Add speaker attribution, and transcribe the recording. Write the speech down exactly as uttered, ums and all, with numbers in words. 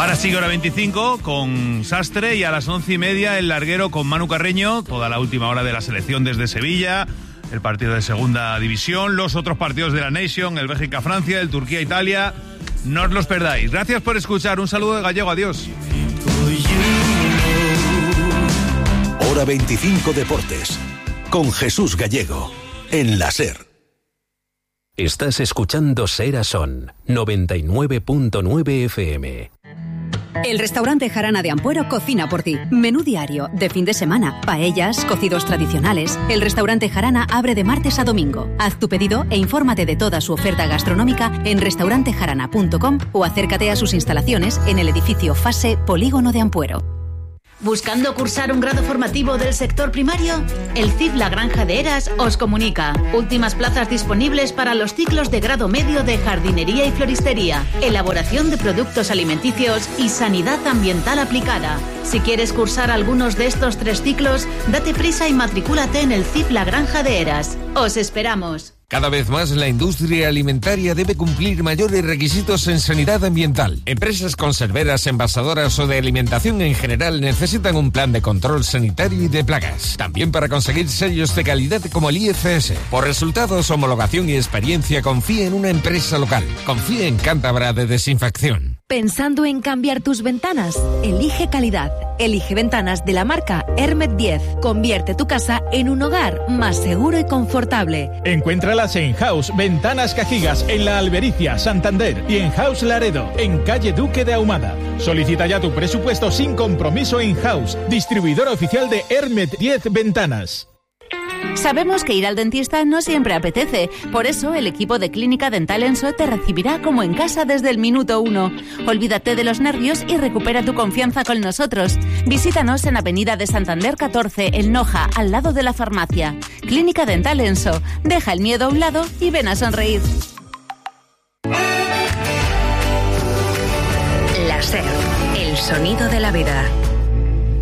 Speaker 1: Ahora sigue hora veinticinco con Sastre y a las once y media el larguero con Manu Carreño, toda la última hora de la selección desde Sevilla, el partido de segunda división, los otros partidos de la Nation, el Bélgica-Francia, el Turquía-Italia. No os los perdáis. Gracias por escuchar. Un saludo de Gallego. Adiós.
Speaker 2: Hora veinticinco Deportes con Jesús Gallego en la SER.
Speaker 3: Estás escuchando Ser a Son noventa y nueve punto nueve F M.
Speaker 4: El restaurante Jarana de Ampuero cocina por ti. Menú diario, de fin de semana, paellas, cocidos tradicionales. El restaurante Jarana abre de martes a domingo. Haz tu pedido e infórmate de toda su oferta gastronómica en restaurante jarana punto com o acércate a sus instalaciones en el edificio Fase Polígono de Ampuero.
Speaker 5: ¿Buscando cursar un grado formativo del sector primario? El C I F La Granja de Heras os comunica. Últimas plazas disponibles para los ciclos de grado medio de jardinería y floristería, elaboración de productos alimenticios y sanidad ambiental aplicada. Si quieres cursar algunos de estos tres ciclos, date prisa y matricúlate en el C I F La Granja de Heras. ¡Os esperamos!
Speaker 6: Cada vez más la industria alimentaria debe cumplir mayores requisitos en sanidad ambiental. Empresas conserveras, envasadoras o de alimentación en general necesitan un plan de control sanitario y de plagas. También para conseguir sellos de calidad como el I F S. Por resultados, homologación y experiencia, confía en una empresa local. Confía en Cántabra de Desinfección.
Speaker 7: ¿Pensando en cambiar tus ventanas? Elige calidad. Elige ventanas de la marca Hermet diez. Convierte tu casa en un hogar más seguro y confortable.
Speaker 8: Encuéntralas en House Ventanas Cajigas, en La Albericia, Santander, y en House Laredo, en calle Duque de Ahumada. Solicita ya tu presupuesto sin compromiso en House, distribuidor oficial de Hermet diez Ventanas.
Speaker 5: Sabemos que ir al dentista no siempre apetece, por eso el equipo de Clínica Dental Enso te recibirá como en casa desde el minuto uno. Olvídate de los nervios y recupera tu confianza con nosotros. Visítanos en Avenida de Santander catorce, en Noja, al lado de la farmacia. Clínica Dental Enso. Deja el miedo a un lado y ven a sonreír.
Speaker 4: La SER, el sonido de la vida.